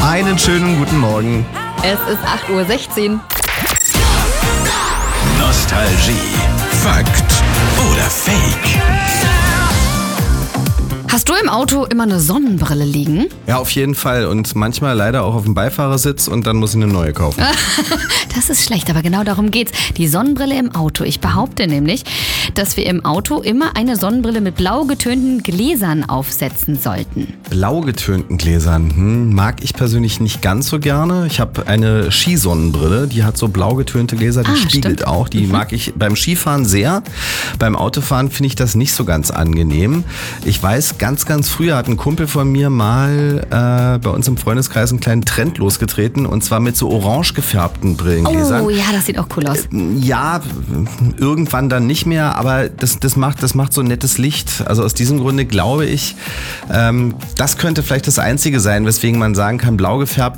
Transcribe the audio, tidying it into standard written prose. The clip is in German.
Einen schönen guten Morgen. Es ist 8:16 Uhr. Nostalgie. Fakt oder Fake? Hast du im Auto immer eine Sonnenbrille liegen? Ja, auf jeden Fall. Und manchmal leider auch auf dem Beifahrersitz und dann muss ich eine neue kaufen. Das ist schlecht, aber genau darum geht's. Die Sonnenbrille im Auto. Ich behaupte nämlich, dass wir im Auto immer eine Sonnenbrille mit blau getönten Gläsern aufsetzen sollten. Blau getönten Gläsern, mag ich persönlich nicht ganz so gerne. Ich habe eine Skisonnenbrille, die hat so blau getönte Gläser, die spiegelt stimmt. auch. Die mag ich beim Skifahren sehr. Beim Autofahren finde ich das nicht so ganz angenehm. Ich weiß, ganz früher hat ein Kumpel von mir mal bei uns im Freundeskreis einen kleinen Trend losgetreten und zwar mit so orange gefärbten Brillengläsern. Oh ja, das sieht auch cool aus. Ja, irgendwann dann nicht mehr, aber das macht so nettes Licht. Also aus diesem Grunde glaube ich, das könnte vielleicht das Einzige sein, weswegen man sagen kann, blau gefärbt